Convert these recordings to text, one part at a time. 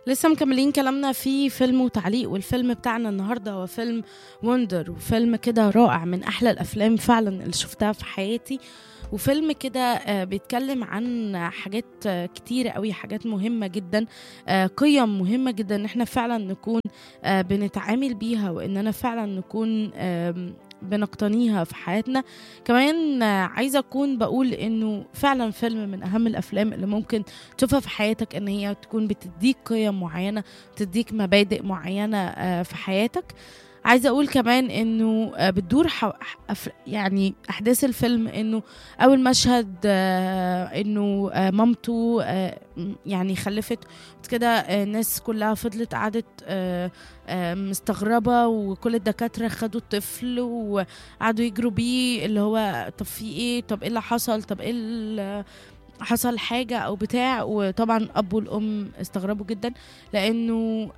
لسه مكملين كلامنا في فيلم وتعليق، والفيلم بتاعنا النهارده هو فيلم وندر، وفيلم كده رائع من احلى الافلام فعلا اللي شفتها في حياتي. وفيلم كده بيتكلم عن حاجات كتيرة قوي، حاجات مهمة جدا، قيم مهمة جدا ان احنا فعلا نكون بنتعامل بيها، واننا فعلا نكون بنقتنيها في حياتنا. كمان عايزة أكون بقول إنه فعلا فيلم من أهم الأفلام اللي ممكن تشوفها في حياتك، إن هي تكون بتديك قيم معينة، بتديك مبادئ معينة في حياتك. عايزة أقول كمان إنه بتدور يعني أحداث الفيلم إنه أول مشهد إنه مامته يعني خلفت كده. الناس كلها فضلت قعدت مستغربة، وكل الدكاترة خدوا الطفل وقعدوا يجروا بيه، اللي هو طب في ايه، طب ايه اللي حصل، طب ايه حصل حاجة او بتاع. وطبعا اب والام استغربوا جدا، لانه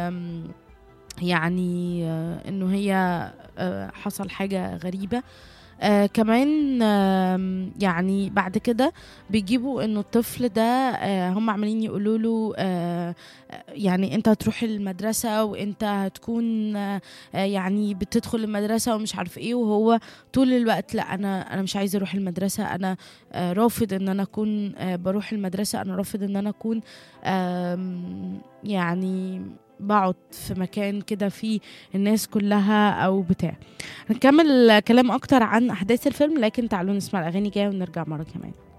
يعني انه هي حصل حاجة غريبة. كمان يعني بعد كده بيجيبوا انه الطفل ده هم عمالين يقولوا له يعني انت هتروح المدرسة، وانت هتكون يعني بتدخل المدرسة ومش عارف ايه، وهو طول الوقت لا، انا مش عايزة اروح المدرسة، انا رافض ان انا اكون بروح المدرسة، انا رافض ان انا اكون يعني بقعد في مكان كده فيه الناس كلها او بتاع. هنكمل كلام اكتر عن احداث الفيلم، لكن تعالوا نسمع الاغاني جايه ونرجع مره كمان.